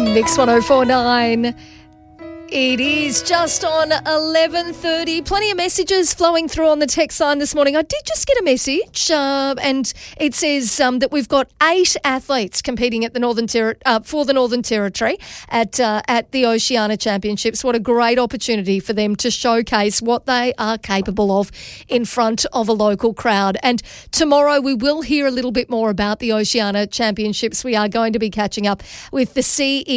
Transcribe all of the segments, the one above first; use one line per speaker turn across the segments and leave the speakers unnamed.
Mix 104.9. It is just on 11:30. Plenty of messages flowing through on the text line this morning. I did just get a message, and it says that we've got 8 athletes competing at the for the Northern Territory at the Oceania Championships. What a great opportunity for them to showcase what they are capable of in front of a local crowd. And tomorrow we will hear a little bit more about the Oceania Championships. We are going to be catching up with the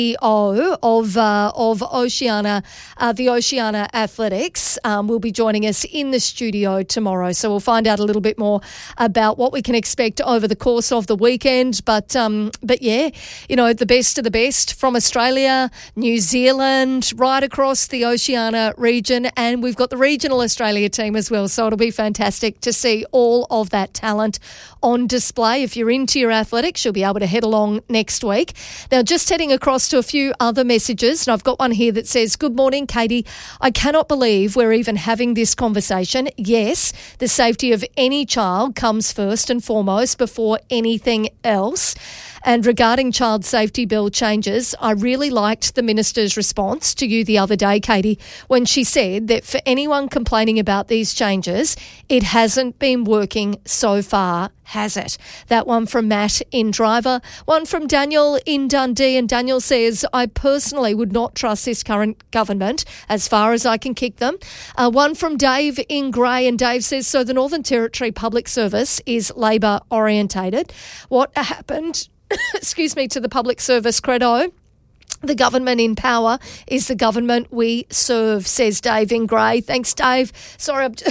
CEO of Oceania. The Oceania Athletics will be joining us in the studio tomorrow. So we'll find out a little bit more about what we can expect over the course of the weekend. But yeah, you know, the best of the best from Australia, New Zealand, right across the Oceania region. And we've got the regional Australia team as well. So it'll be fantastic to see all of that talent on display. If you're into your athletics, you'll be able to head along next week. Now, just heading across to a few other messages. And I've got one here that says, "Good morning, Katie. I cannot believe we're even having this conversation. Yes, the safety of any child comes first and foremost before anything else. And regarding child safety bill changes, I really liked the Minister's response to you the other day, Katie, when she said that for anyone complaining about these changes, it hasn't been working so far, has it?" That one from Matt in Driver. One from Daniel in Dundee, and Daniel says, "I personally would not trust this current government as far as I can kick them." One from Dave in Grey, and Dave says, "So the Northern Territory Public Service is Labor orientated. What happened excuse me, to the public service credo? The government in power is the government we serve," says Dave in Grey. Thanks, Dave. Sorry, I'm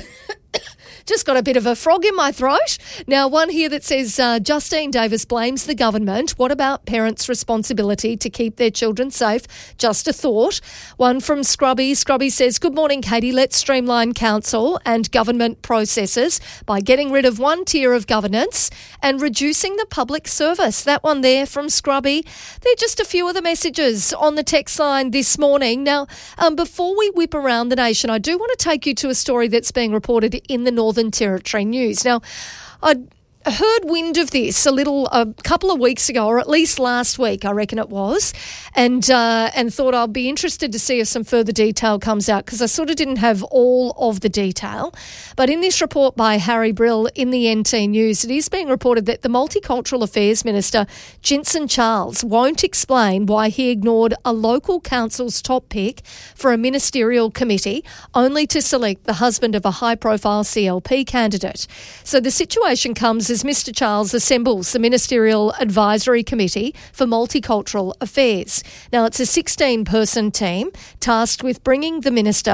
just got a bit of a frog in my throat. Now, one here that says, Justine Davis blames the government. What about parents' responsibility to keep their children safe? Just a thought. One from Scrubby. Scrubby says, "Good morning, Katie. Let's streamline council and government processes by getting rid of one tier of governance and reducing the public service." That one there from Scrubby. They're just a few of the messages on the text line this morning. Now, before we whip around the nation, I do want to take you to a story that's being reported in the Northern Territory News. Now, I heard wind of this a couple of weeks ago, or at least last week, I reckon it was, and thought I'll be interested to see if some further detail comes out, because I sort of didn't have all of the detail. But in this report by Harry Brill in the NT News, it is being reported that the Multicultural Affairs Minister, Jinson Charles, won't explain why he ignored a local council's top pick for a ministerial committee, only to select the husband of a high-profile CLP candidate. So the situation comes as Mr Charles assembles the Ministerial Advisory Committee for Multicultural Affairs. Now, it's a 16-person team tasked with bringing the minister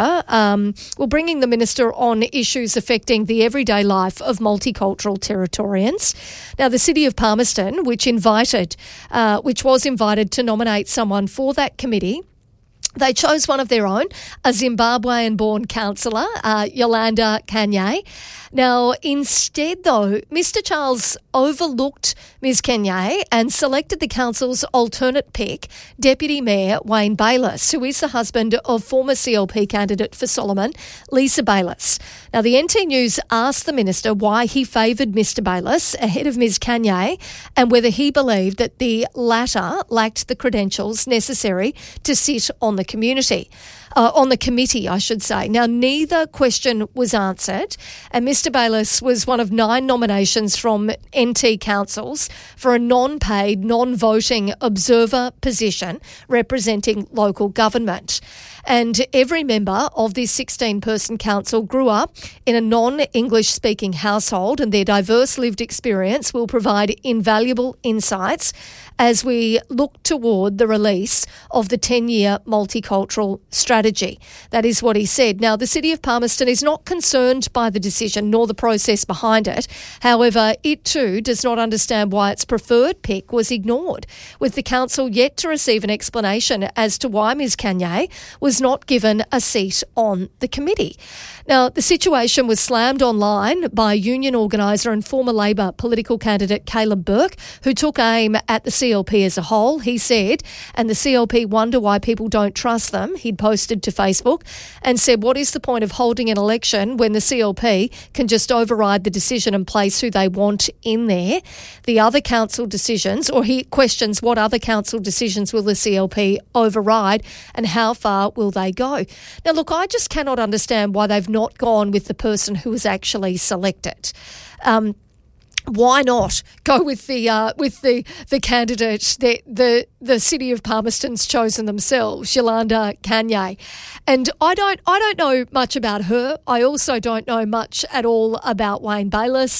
on issues affecting the everyday life of multicultural Territorians. Now, the City of Palmerston, which was invited to nominate someone for that committee, they chose one of their own, a Zimbabwean-born councillor, Yolanda Kanye. Now, instead, though, Mr Charles overlooked Ms Kanye and selected the council's alternate pick, Deputy Mayor Wayne Bayliss, who is the husband of former CLP candidate for Solomon, Lisa Bayliss. Now, the NT News asked the minister why he favoured Mr Bayliss ahead of Ms Kanye and whether he believed that the latter lacked the credentials necessary to sit on the committee, I should say. Now, neither question was answered, and Mr Bayliss was one of 9 nominations from NT councils for a non-paid, non-voting observer position representing local government. And every member of this 16-person council grew up in a non-English speaking household, and their diverse lived experience will provide invaluable insights as we look toward the release of the 10-year multicultural strategy. That is what he said. Now, the City of Palmerston is not concerned by the decision nor the process behind it. However, it too does not understand why its preferred pick was ignored, with the council yet to receive an explanation as to why Ms Kanye was not given a seat on the committee. Now, the situation was slammed online by union organiser and former Labor political candidate Caleb Burke, who took aim at the CLP as a whole. He said, and the CLP wonder why people don't trust them. He'd posted tweeted to Facebook and said, what is the point of holding an election when the CLP can just override the decision and place who they want in there? The other council decisions, or he questions what other council decisions will the CLP override and how far will they go? Now, look, I just cannot understand why they've not gone with the person who was actually selected. Why not go with the candidate that the City of Palmerston's chosen themselves, Yolanda Kanye? And I don't know much about her. I also don't know much at all about Wayne Bayliss.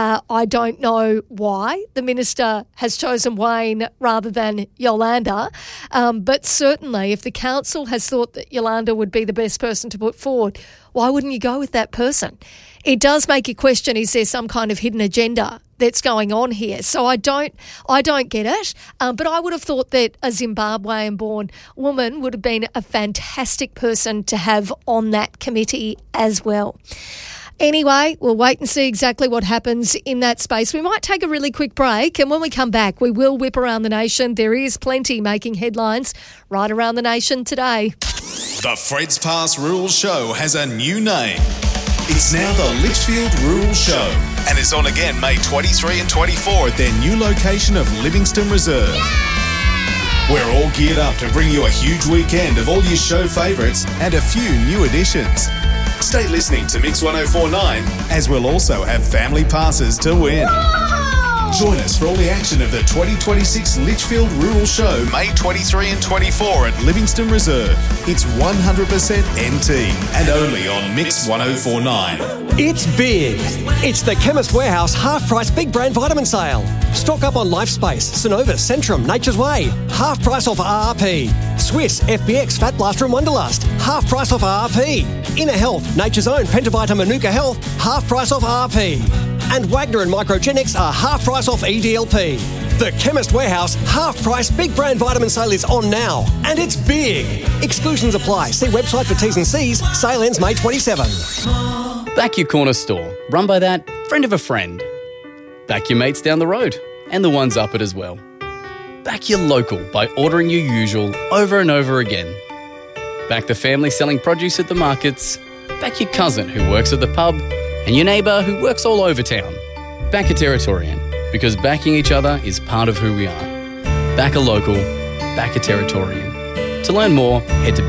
I don't know why the minister has chosen Wayne rather than Yolanda. But certainly, if the council has thought that Yolanda would be the best person to put forward, why wouldn't you go with that person? It does make you question, is there some kind of hidden agenda that's going on here? So I don't get it. But I would have thought that a Zimbabwean-born woman would have been a fantastic person to have on that committee as well. Anyway, we'll wait and see exactly what happens in that space. We might take a really quick break, and when we come back, we will whip around the nation. There is plenty making headlines right around the nation today.
The Fred's Pass Rural Show has a new name. It's now the Litchfield Rural Show and is on again May 23 and 24 at their new location of Livingston Reserve. Yeah! We're all geared up to bring you a huge weekend of all your show favourites and a few new additions. Stay listening to Mix 104.9 as we'll also have family passes to win. Whoa! Join us for all the action of the 2026 Litchfield Rural Show, May 23 and 24 at Livingston Reserve. It's 100% NT and only on Mix 104.9.
It's big. It's the Chemist Warehouse half-price big brand vitamin sale. Stock up on LifeSpace, Synovus, Centrum, Nature's Way. Half price off RRP. Swiss, FBX, Fat Blaster and Wonderlust. Half price off RRP. Inner Health, Nature's Own, Pentavita Manuka Health. Half price off RRP. And Wagner and Microgenics are half price off EDLP. The Chemist Warehouse half-price big brand vitamin sale is on now, and it's big. Exclusions apply. See website for T's and C's. Sale ends May 27.
Back your corner store, run by that friend of a friend. Back your mates down the road, and the ones up it as well. Back your local by ordering your usual over and over again. Back the family selling produce at the markets. Back your cousin who works at the pub, and your neighbour who works all over town. Back a Territorian, because backing each other is part of who we are. Back a local, back a Territorian. To learn more, head to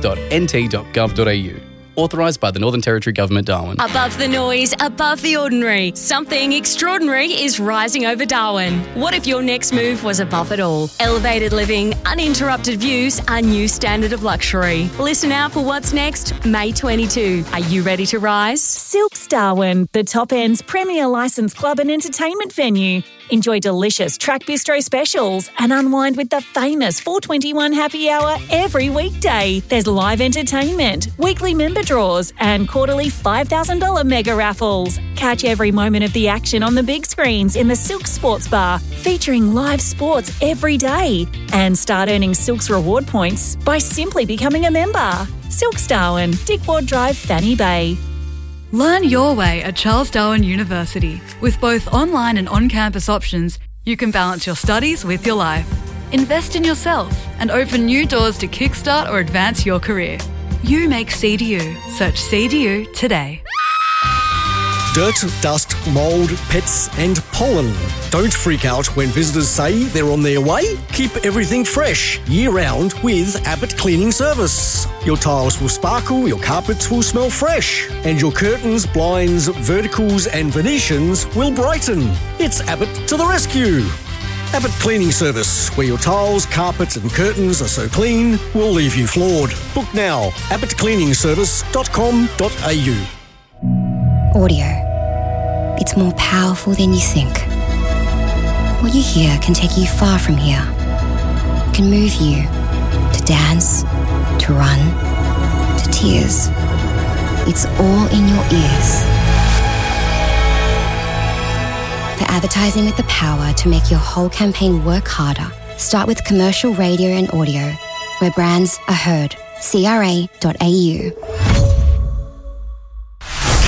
business.nt.gov.au. Authorised by the Northern Territory Government, Darwin.
Above the noise, above the ordinary, something extraordinary is rising over Darwin. What if your next move was above it all? Elevated living, uninterrupted views, a new standard of luxury. Listen out for what's next, May 22. Are you ready to rise?
Silks Darwin, the top end's premier licensed club and entertainment venue. Enjoy delicious track bistro specials and unwind with the famous 421 happy hour every weekday. There's live entertainment, weekly member draws and quarterly $5,000 mega raffles. Catch every moment of the action on the big screens in the Silks Sports Bar, featuring live sports every day. And start earning Silks reward points by simply becoming a member. Silks Darwin, Dick Ward Drive, Fanny Bay.
Learn your way at Charles Darwin University. With both online and on-campus options, you can balance your studies with your life. Invest in yourself and open new doors to kickstart or advance your career. You make CDU. Search CDU today.
Dirt, dust, mould, pets and pollen. Don't freak out when visitors say they're on their way. Keep everything fresh year-round with Abbott Cleaning Service. Your tiles will sparkle, your carpets will smell fresh, and your curtains, blinds, verticals and Venetians will brighten. It's Abbott to the rescue. Abbott Cleaning Service, where your tiles, carpets and curtains are so clean, will leave you floored. Book now, abbottcleaningservice.com.au.
Audio. It's more powerful than you think. What you hear can take you far from here. It can move you to dance, to run, to tears. It's all in your ears. For advertising with the power to make your whole campaign work harder, start with commercial radio and audio, where brands are heard. CRA.au.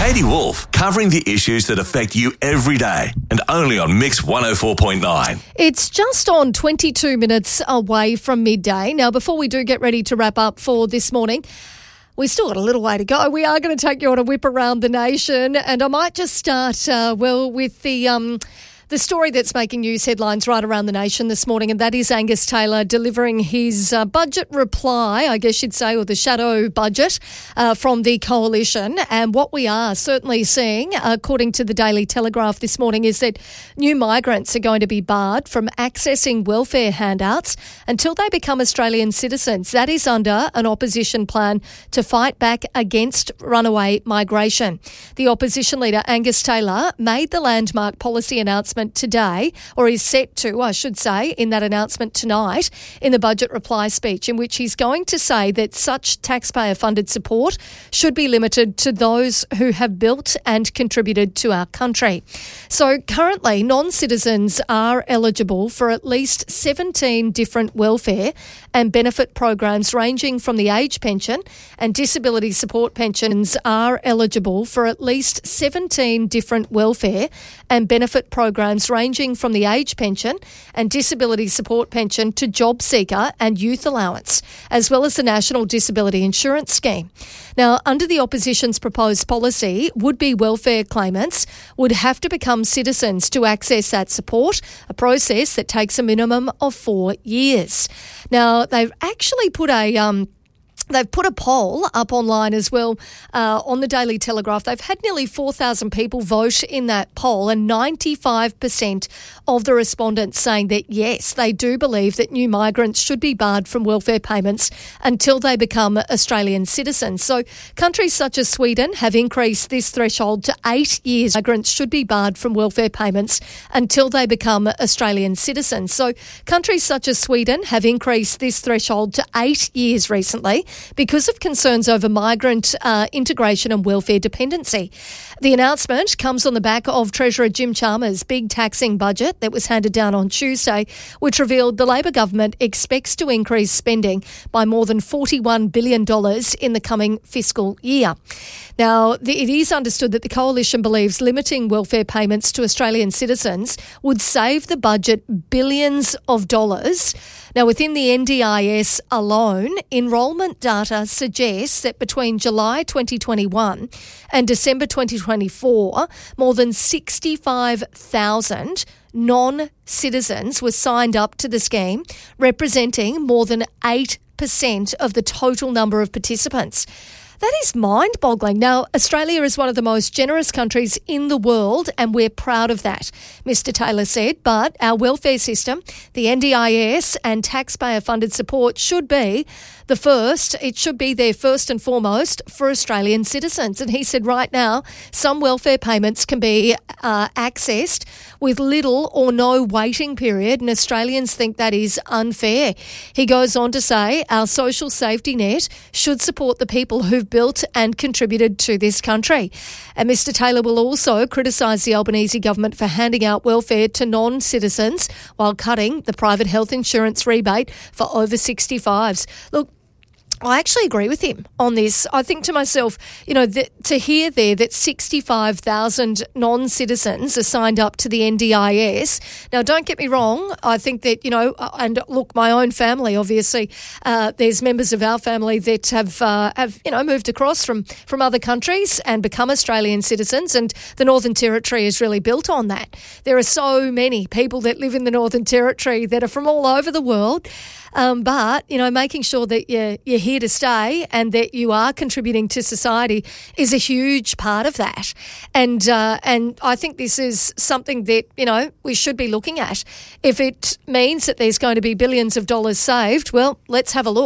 Katie Wolf, covering the issues that affect you every day, and only on Mix 104.9.
It's just on 22 minutes away from midday. Now, before we do get ready to wrap up for this morning, we still got a little way to go. We are going to take you on a whip around the nation, and I might just start, with the story that's making news headlines right around the nation this morning, and that is Angus Taylor delivering his budget reply, I guess you'd say, or the shadow budget from the coalition. And what we are certainly seeing, according to the Daily Telegraph this morning, is that new migrants are going to be barred from accessing welfare handouts until they become Australian citizens. That is under an opposition plan to fight back against runaway migration. The opposition leader, Angus Taylor, made the landmark policy announcement today, or is set to, I should say, in that announcement tonight in the budget reply speech, in which he's going to say that such taxpayer-funded support should be limited to those who have built and contributed to our country. So currently, non-citizens are eligible for at least 17 different welfare and benefit programs ranging from the age pension and disability support pensions are eligible for at least 17 different welfare and benefit programs ranging from the age pension and disability support pension to job seeker and youth allowance, as well as the National Disability Insurance Scheme. Now, under the opposition's proposed policy, would-be welfare claimants would have to become citizens to access that support, a process that takes a minimum of 4 years. Now, they've actually put They've put a poll up online as well on the Daily Telegraph. They've had nearly 4,000 people vote in that poll, and 95% of the respondents saying that, yes, they do believe that new migrants should be barred from welfare payments until they become Australian citizens. So countries such as Sweden have increased this threshold to 8 years. Migrants should be barred from welfare payments until they become Australian citizens. So countries such as Sweden have increased this threshold to 8 years recently, because of concerns over migrant integration and welfare dependency. The announcement comes on the back of Treasurer Jim Chalmers' big taxing budget that was handed down on Tuesday, which revealed the Labor government expects to increase spending by more than $41 billion in the coming fiscal year. Now, it is understood that the coalition believes limiting welfare payments to Australian citizens would save the budget billions of dollars. Now, within the NDIS alone, enrolment data suggests that between July 2021 and December 2024, more than 65,000 non-citizens were signed up to the scheme, representing more than 8% of the total number of participants. That is mind-boggling. Now, Australia is one of the most generous countries in the world, and we're proud of that, Mr. Taylor said. But our welfare system, the NDIS and taxpayer-funded support should be the first. It should be there first and foremost for Australian citizens. And he said right now, some welfare payments can be accessed with little or no waiting period, and Australians think that is unfair. He goes on to say our social safety net should support the people who've built and contributed to this country. And Mr. Taylor will also criticise the Albanese government for handing out welfare to non-citizens while cutting the private health insurance rebate for over 65s. Look, I actually agree with him on this. I think to myself, to hear there that 65,000 non-citizens are signed up to the NDIS. Now, don't get me wrong. I think that, and look, my own family, obviously, there's members of our family that have moved across from other countries and become Australian citizens, and the Northern Territory is really built on that. There are so many people that live in the Northern Territory that are from all over the world. But making sure that you're here to stay and that you are contributing to society is a huge part of that. And I think this is something that, we should be looking at. If it means that there's going to be billions of dollars saved, well, let's have a look.